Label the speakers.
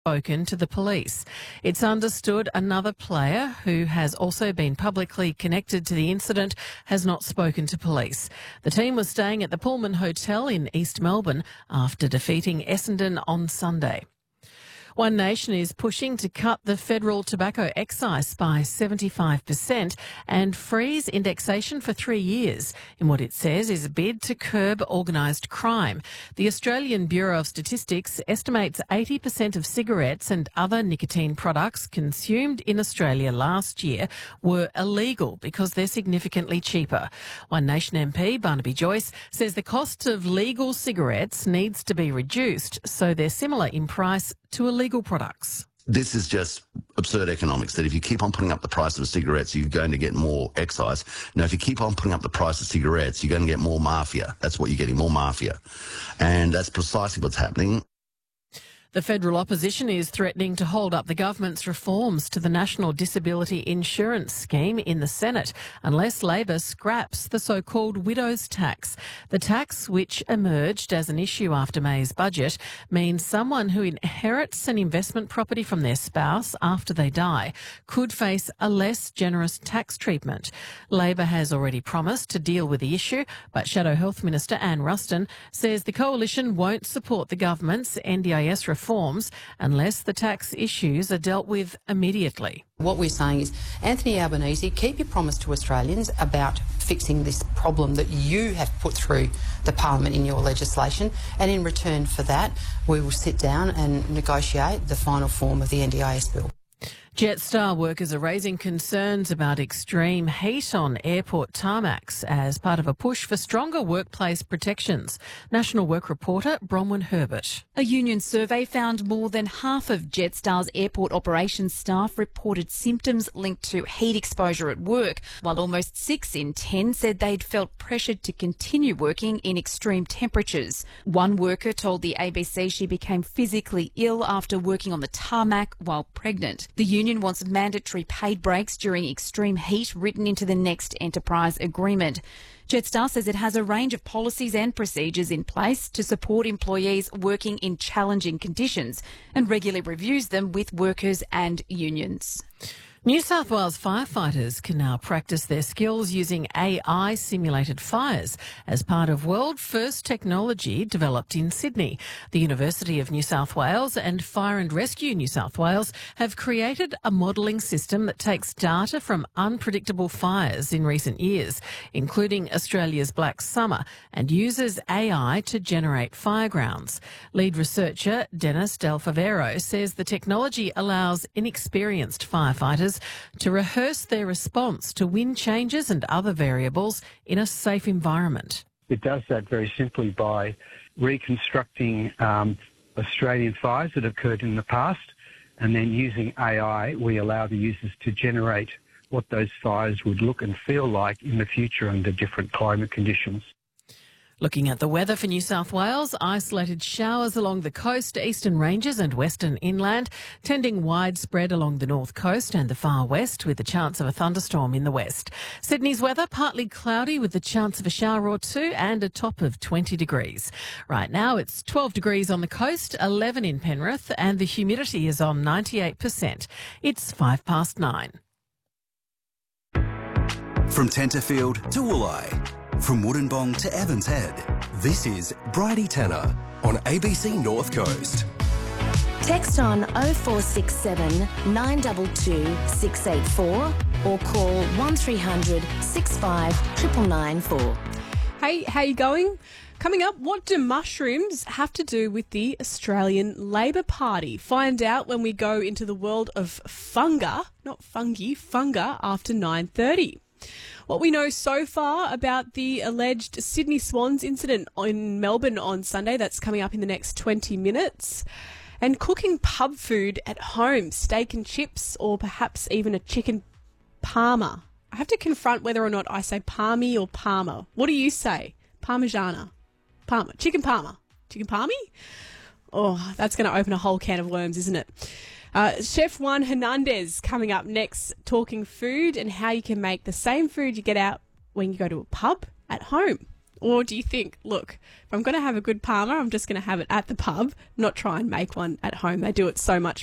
Speaker 1: spoken to the police. It's understood another player who has also been publicly connected to the incident has not spoken to police. The team was staying at the Pullman Hotel in East Melbourne after defeating Essendon on Sunday. One Nation is pushing to cut the federal tobacco excise by 75% and freeze indexation for 3 years in what it says is a bid to curb organised crime. The Australian Bureau of Statistics estimates 80% of cigarettes and other nicotine products consumed in Australia last year were illegal because they're significantly cheaper. One Nation MP Barnaby Joyce says the cost of legal cigarettes needs to be reduced so they're similar in price to illegal products.
Speaker 2: This is just absurd economics, that if you keep on putting up the price of cigarettes, you're going to get more excise. Now, if you keep on putting up the price of cigarettes, you're going to get more mafia. That's what you're getting, more mafia. And that's precisely what's happening.
Speaker 1: The federal opposition is threatening to hold up the government's reforms to the National Disability Insurance Scheme in the Senate unless Labor scraps the so-called widow's tax. The tax, which emerged as an issue after May's budget, means someone who inherits an investment property from their spouse after they die could face a less generous tax treatment. Labor has already promised to deal with the issue, but Shadow Health Minister Anne Ruston says the coalition won't support the government's NDIS reforms unless the tax issues are dealt with immediately.
Speaker 3: What we're saying is, Anthony Albanese, keep your promise to Australians about fixing this problem that you have put through the parliament in your legislation, and in return for that, we will sit down and negotiate the final form of the NDIS bill.
Speaker 1: Jetstar workers are raising concerns about extreme heat on airport tarmacs as part of a push for stronger workplace protections. National Work reporter Bronwyn Herbert.
Speaker 4: A union survey found more than half of Jetstar's airport operations staff reported symptoms linked to heat exposure at work, while almost 6 in 10 said they'd felt pressured to continue working in extreme temperatures. One worker told the ABC she became physically ill after working on the tarmac while pregnant. The union wants mandatory paid breaks during extreme heat written into the next enterprise agreement. Jetstar says it has a range of policies and procedures in place to support employees working in challenging conditions and regularly reviews them with workers and unions.
Speaker 1: New South Wales firefighters can now practice their skills using AI-simulated fires as part of world-first technology developed in Sydney. The University of New South Wales and Fire and Rescue New South Wales have created a modelling system that takes data from unpredictable fires in recent years, including Australia's Black Summer, and uses AI to generate firegrounds. Lead researcher Dennis Del Favero says the technology allows inexperienced firefighters to rehearse their response to wind changes and other variables in a safe environment.
Speaker 5: It does that very simply by reconstructing Australian fires that occurred in the past, and then using AI, we allow the users to generate what those fires would look and feel like in the future under different climate conditions.
Speaker 1: Looking at the weather for New South Wales, isolated showers along the coast, eastern ranges and western inland, tending widespread along the north coast and the far west with the chance of a thunderstorm in the west. Sydney's weather, partly cloudy with the chance of a shower or two and a top of 20 degrees. Right now it's 12 degrees on the coast, 11 in Penrith, and the humidity is on 98%. It's 9:05.
Speaker 6: From Tenterfield to Wooleye. From Wollongong to Evans Head, this is Bridie Tanner on ABC North Coast.
Speaker 7: Text on 0467 922 684 or call 1300 65 9994.
Speaker 8: Hey, how you going? Coming up, what do mushrooms have to do with the Australian Labor Party? Find out when we go into the world of funga, not fungi, funga after 9:30. What we know so far about the alleged Sydney Swans incident in Melbourne on Sunday, that's coming up in the next 20 minutes. And cooking pub food at home, steak and chips, or perhaps even a chicken parma. I have to confront whether or not I say palmy or parma. What do you say? Parmigiana. Parma. Chicken parma. Chicken palmy? Oh, that's going to open a whole can of worms, isn't it? Chef Juan Hernandez coming up next, talking food and how you can make the same food you get out when you go to a pub at home. Or do you think, look, if I'm going to have a good Parma, I'm just going to have it at the pub, not try and make one at home? They do it so much